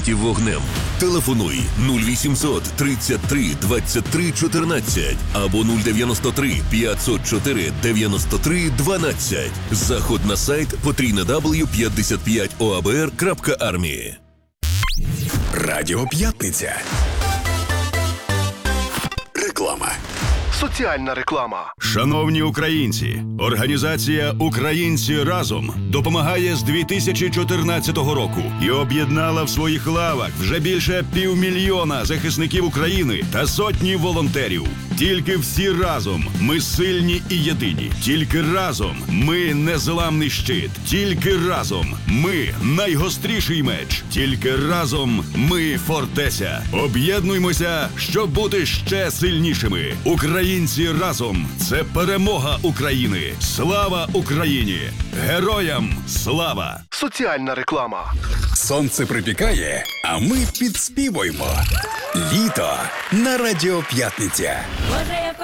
пацієнтів вогнем. Телефонуй 0800 33 23 14 або 093 504 93 12. Заход на сайт www.55oabr.army. Радіо П'ятниця. Реклама. Соціальна реклама. Шановні українці, організація «Українці разом» допомагає з 2014 року і об'єднала в своїх лавах вже більше 500 000 захисників України та сотні волонтерів. Тільки всі разом ми сильні і єдині. Тільки разом ми незламний щит. Тільки разом ми найгостріший меч. Тільки разом ми фортеця. Об'єднуймося, щоб бути ще сильнішими. Українці разом – це перемога України. Слава Україні! Героям слава! Соціальна реклама. Сонце припікає, а ми підспівуємо. Літо на Радіо П'ятниця. Боже, як